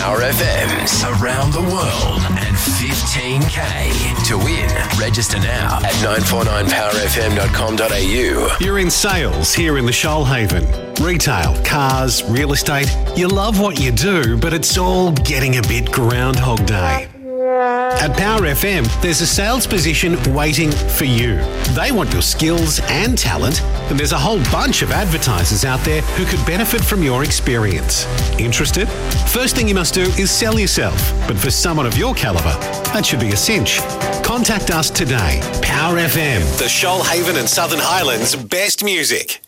Power FMs around the world and 15K to win. Register now at 949powerfm.com.au. You're in sales here in the Shoalhaven. Retail, cars, real estate. You love what you do, but it's all getting a bit Groundhog Day. At Power FM, there's a sales position waiting for you. They want your skills and talent, and there's a whole bunch of advertisers out there who could benefit from your experience. Interested? First thing you must do is sell yourself, but for someone of your calibre, that should be a cinch. Contact us today. Power FM, the Shoalhaven and Southern Highlands' best music.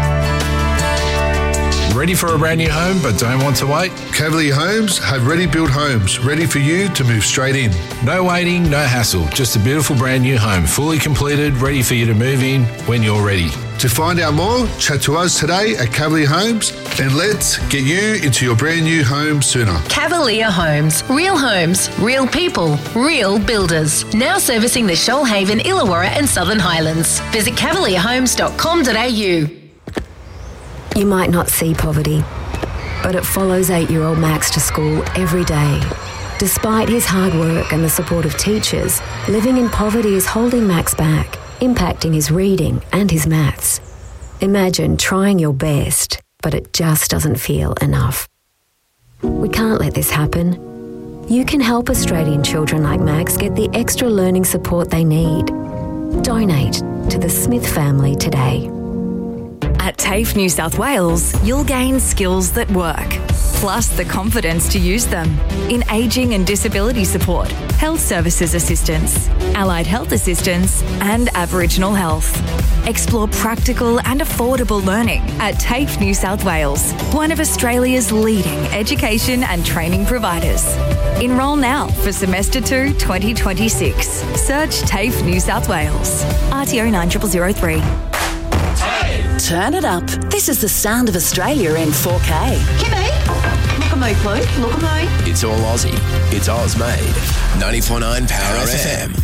Ready for a brand new home but don't want to wait? Cavalier Homes have ready-built homes ready for you to move straight in. No waiting, no hassle. Just a beautiful brand new home, fully completed, ready for you to move in when you're ready. To find out more, chat to us today at Cavalier Homes and let's get you into your brand new home sooner. Cavalier Homes. Real people, real builders. Now servicing the Shoalhaven, Illawarra and Southern Highlands. Visit cavalierhomes.com.au. You might not see poverty, but it follows 8-year-old Max to school every day. Despite his hard work and the support of teachers, living in poverty is holding Max back, impacting his reading and his maths. Imagine trying your best, but it just doesn't feel enough. We can't let this happen. You can help Australian children like Max get the extra learning support they need. Donate to the Smith family today. At TAFE New South Wales, you'll gain skills that work, plus the confidence to use them in ageing and disability support, health services assistance, allied health assistance, and Aboriginal health. Explore practical and affordable learning at TAFE New South Wales, one of Australia's leading education and training providers. Enrol now for Semester 2 2026. Search TAFE New South Wales. RTO 9003. Turn it up. This is the sound of Australia in 4K. Kimmy, look at me, please. Look at me. It's all Aussie. It's Oz made. 94.9 Power FM.